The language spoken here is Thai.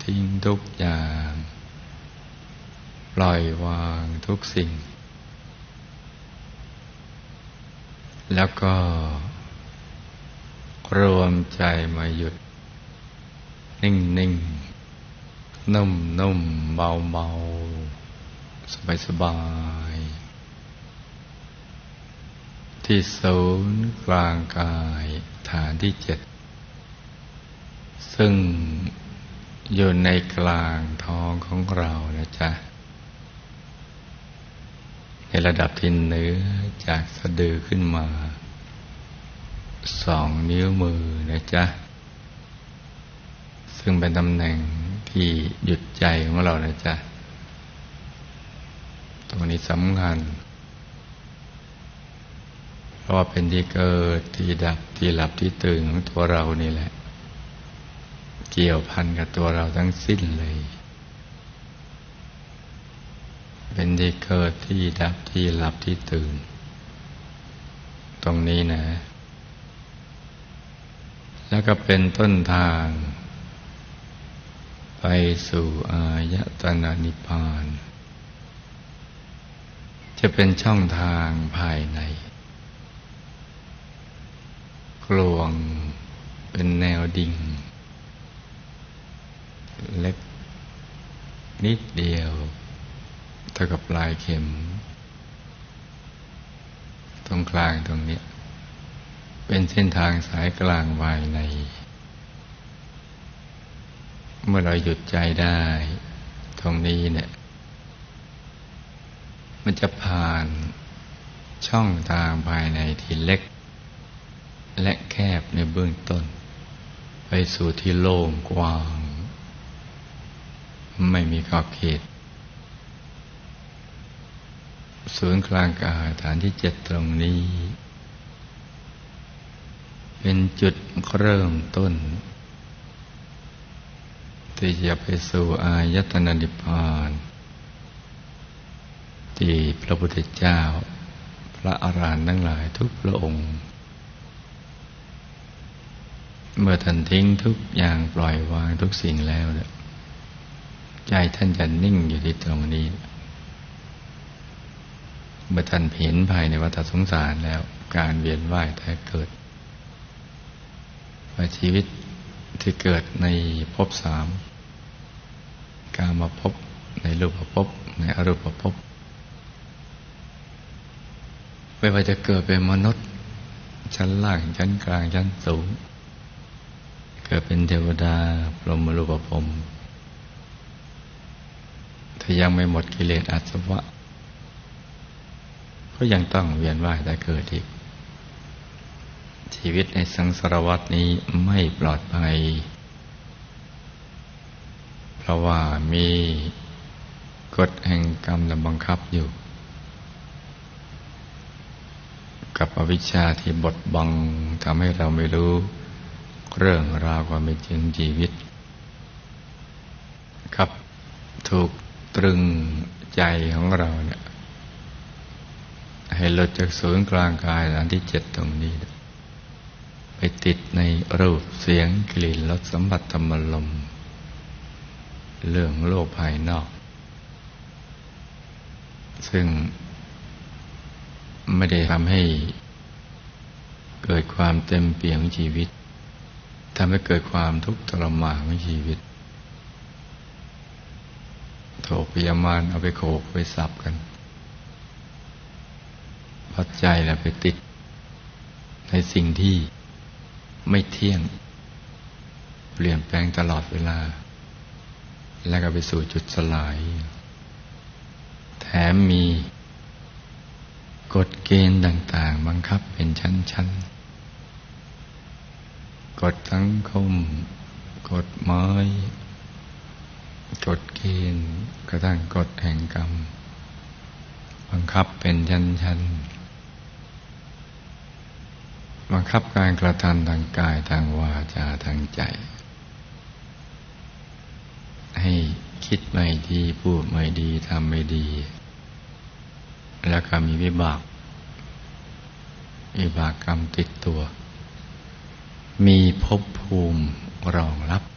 ทิ้งทุกอย่างปล่อยวางทุกสิ่งแล้วก็รวมใจมาหยุดนิ่งนิ่งนุ่มนุ่มเบาเบาสบายสบายที่ศูนย์กลางกายฐานที่7ซึ่งอยู่ในกลางท้องของเรานะจ๊ะในระดับที่เหนือจากสะดือขึ้นมา2 นิ้วมือนะจ๊ะซึ่งเป็นตำแหน่งที่หยุดใจของเรานะจ๊ะตรงนี้สำคัญเพราะว่าเป็นที่เกิดที่ดับที่หลับที่ตื่นของตัวเรานี่แหละเกี่ยวพันกับตัวเราทั้งสิ้นเลยเป็นที่เกิดที่ดับที่หลับที่ตื่นตรงนี้นะแล้วก็เป็นต้นทางไปสู่อายตนะนิพพานจะเป็นช่องทางภายในกลวงเป็นแนวดิ่งเล็กนิดเดียวเท่ากับปลายเข็มตรงกลางตรงนี้เป็นเส้นทางสายกลางภายในเมื่อเราหยุดใจได้ตรงนี้เนี่ยมันจะผ่านช่องทางภายในที่เล็กและแคบในเบื้องต้นไปสู่ที่โล่งกว้างไม่มีขอบเขตศูนย์กลางกายฐานที่7ตรงนี้เป็นจุดเริ่มต้นที่จะไปสู่อายตนะนิพพานที่พระพุทธเจ้าพระอรหันต์ทั้งหลายทุกพระองค์เมื่อท่านทิ้งทุกอย่างปล่อยวางทุกสิ่งแล้วเนี่ยใจท่านจะนิ่งอยู่ที่ตรงนี้เมื่อท่านเห็นภายในวัฏสงสารแล้วการเวียนว่ายตายเกิดว่าชีวิตที่เกิดในภพ3กามภพในรูปภพในอรูปภพไม่ว่าจะเกิดเป็นมนุษย์ชั้นล่างชั้นกลางชั้นสูงเกิดเป็นเทวดาพรหมรูปภพถ้ายังไม่หมดกิเลสอาสวะก็ยังต้องเวียนว่ายตายเกิดอีกชีวิตในสังสารวัฏนี้ไม่ปลอดภัยเพราะว่ามีกฎแห่งกรรมบังคับอยู่กับอวิชชาที่บดบังทำให้เราไม่รู้เรื่องราวความเป็นจริงชีวิตกับถูกตรึงใจของเราเนี่ยให้หลุดจากศูนย์กลางกายฐานที่7ตรงนี้ไปติดในรูปเสียงกลิ่นรสสัมผัสธรรมลมเรื่องโลกภายนอกซึ่งไม่ได้ทำให้เกิดความเต็มเปี่ยมของชีวิตทำให้เกิดความทุกข์ทรมานของชีวิตโถพยามารเอาไปโขกไปสับกันเพราะใจเราไปติดในสิ่งที่ไม่เที่ยงเปลี่ยนแปลงตลอดเวลาแล้วก็ไปสู่จุดสลายแถมมีกฎเกณฑ์ต่างๆบังคับเป็นชั้นๆกฎสังคมกฎหมายกฎเกณฑ์กระทั่งกฎแห่งกรรมบังคับเป็นชั้นๆบังคับการกระทำทางกายทางวาจาทางใจให้คิดไม่ดีพูดไม่ดีทำไม่ดีแล้วก็มีวิบากกรรมติดตัวมีภพภูมิรองรับ